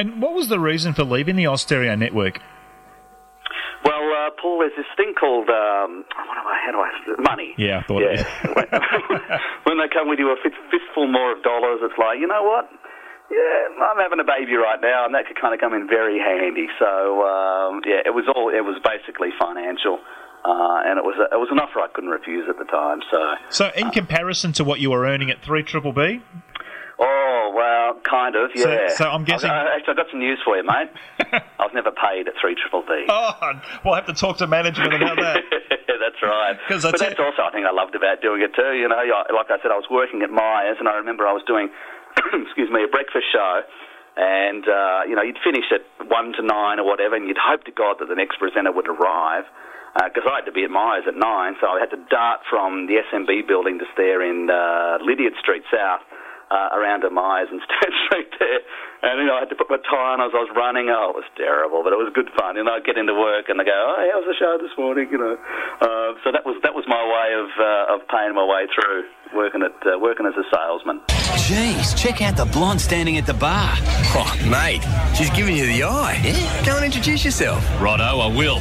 And what was the reason for leaving the Austereo network? Well, Paul, there's this thing called, money. Yeah, I thought it. When they come with you a fistful more of dollars, it's like, you know what? Yeah, I'm having a baby right now, and that could kind of come in very handy. So, it was basically financial, and it was an offer I couldn't refuse at the time. So in comparison to what you were earning at 3BBB? Oh, well, kind of, yeah. So I'm guessing... Actually, I've got some news for you, mate. I was never paid at 3BBB. Oh, we'll have to talk to management about that. That's right. But that's also, I think, I loved about doing it too. You know, like I said, I was working at Myers, and I remember I was doing, a breakfast show, and, you'd finish at 1 to 9 or whatever, and you'd hope to God that the next presenter would arrive, because I had to be at Myers at 9, so I had to dart from the SMB building just there in Lydiard Street South, around to Myers and stand straight there. And, I had to put my tie on as I was running. Oh, it was terrible, but it was good fun. I'd get into work and they go, oh, how was the show this morning? So that was my way of paying my way through, working as a salesman. Jeez, check out the blonde standing at the bar. Oh, mate, she's giving you the eye. Yeah? Go and introduce yourself. Righto, I will.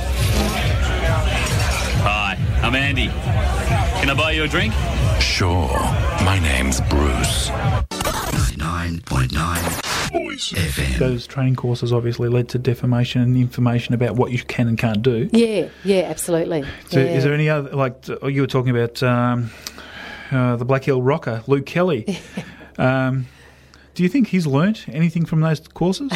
Hi, I'm Andy. Can I buy you a drink? Sure. My name's Bruce. 99.9 Boys FM. Those training courses obviously led to defamation and information about what you can and can't do. Yeah, absolutely. So is there any other, you were talking about the Black Hill rocker, Luke Kelly. Do you think he's learnt anything from those courses?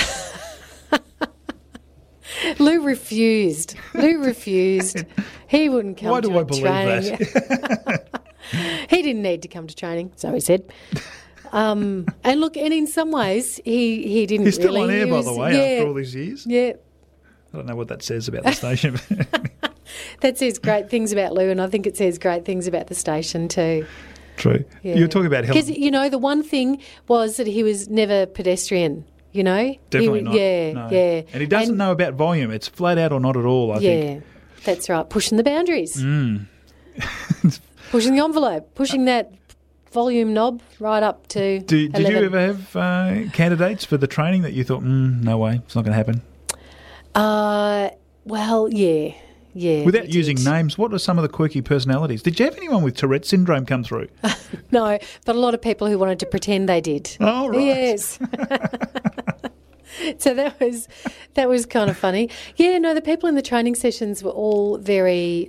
Lou refused. He wouldn't come to training. Why do I believe that? He didn't need to come to training, so he said. And look, and in some ways, he didn't really. He's still on air, by the way, after all these years. Yeah. I don't know what that says about the station. That says great things about Lou, and I think it says great things about the station too. True. Yeah. You were talking about Helen. Because, the one thing was that he was never pedestrian, Definitely not. Yeah. And he doesn't know about volume. It's flat out or not at all, I think. Yeah, that's right. Pushing the boundaries. Pushing the envelope. Pushing that volume knob right up to 11. Did you ever have candidates for the training that you thought, no way, it's not going to happen? Well, yeah. Without using names, what are some of the quirky personalities? Did you have anyone with Tourette's syndrome come through? No, but a lot of people who wanted to pretend they did. Oh, right. Yes. So that was kind of funny. Yeah, no, the people in the training sessions were all very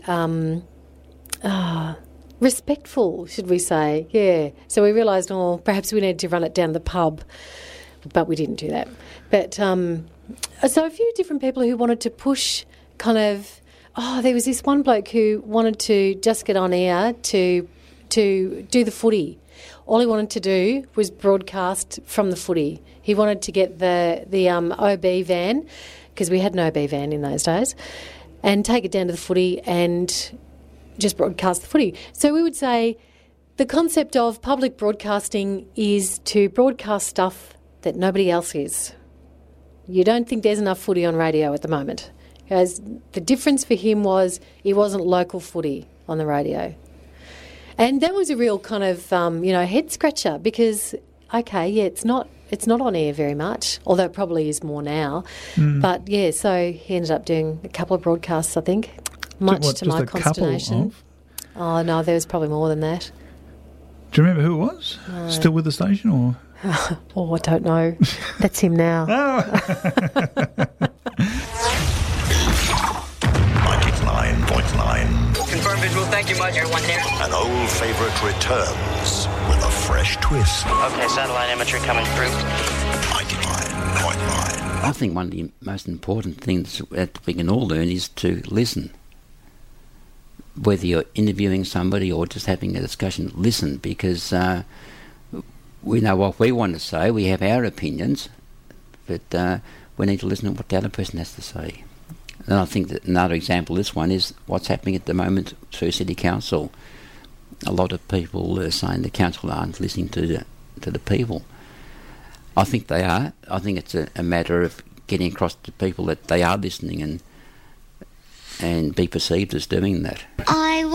respectful, should we say. Yeah. So we realised, perhaps we needed to run it down the pub, but we didn't do that. But so a few different people who wanted to push kind of... there was this one bloke who wanted to just get on air to do the footy. All he wanted to do was broadcast from the footy. He wanted to get the OB van, because we had an OB van in those days, and take it down to the footy and just broadcast the footy. So we would say the concept of public broadcasting is to broadcast stuff that nobody else is. You don't think there's enough footy on radio at the moment. Because the difference for him was it wasn't local footy on the radio. And that was a real kind of, head scratcher because, it's not on air very much, although it probably is more now. But, so he ended up doing a couple of broadcasts, I think, much to my consternation. Oh, no, there was probably more than that. Do you remember who it was? Still with the station or? I don't know. That's him now. 99.9. Confirm visual, thank you much. Everyone there? An old favourite returns with a fresh twist. Okay, satellite imagery coming through. 99.9. I think one of the most important things that we can all learn is to listen. Whether you're interviewing somebody or just having a discussion, listen, because we know what we want to say, we have our opinions, but we need to listen to what the other person has to say. And I think that another example of this one is what's happening at the moment through City Council. A lot of people are saying the council aren't listening to the people. I think they are. I think it's a matter of getting across to people that they are listening and be perceived as doing that.